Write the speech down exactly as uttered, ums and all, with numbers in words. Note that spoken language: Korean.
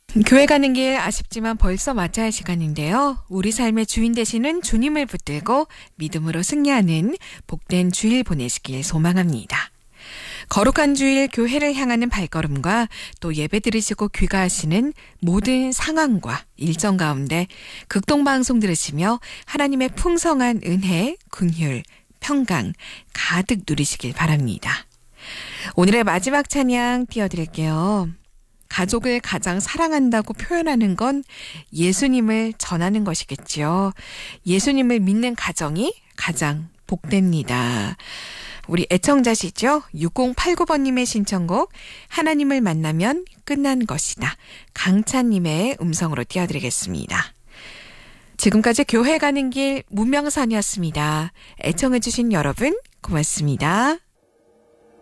교회 가는 길 아쉽지만 벌써 마쳐야 할 시간인데요. 우리 삶의 주인 되시는 주님을 붙들고 믿음으로 승리하는 복된 주일 보내시길 소망합니다. 거룩한 주일 교회를 향하는 발걸음과 또 예배 들으시고 귀가하시는 모든 상황과 일정 가운데 극동방송 들으시며 하나님의 풍성한 은혜, 긍휼, 평강 가득 누리시길 바랍니다. 오늘의 마지막 찬양 띄워드릴게요. 가족을 가장 사랑한다고 표현하는 건 예수님을 전하는 것이겠지요. 예수님을 믿는 가정이 가장 복됩니다. 우리 애청자시죠? 육공팔구 번님의 신청곡 하나님을 만나면 끝난 것이다. 강찬님의 음성으로 띄워드리겠습니다. 지금까지 교회 가는 길 문명선이었습니다. 애청해주신 여러분 고맙습니다.